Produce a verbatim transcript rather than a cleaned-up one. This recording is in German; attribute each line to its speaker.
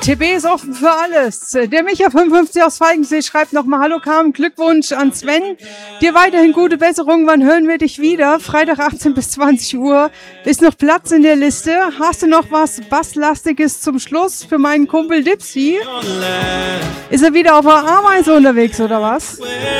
Speaker 1: T B ist offen für alles. Der Micha fünfundfünfzig aus Falkensee schreibt nochmal: Hallo Carmen, Glückwunsch an Sven. Dir weiterhin gute Besserung. Wann hören wir dich wieder? Freitag achtzehn bis zwanzig Uhr. Ist noch Platz in der Liste. Hast du noch was Basslastiges zum Schluss für meinen Kumpel Dipsy? Ist er wieder auf der Ameise unterwegs oder was?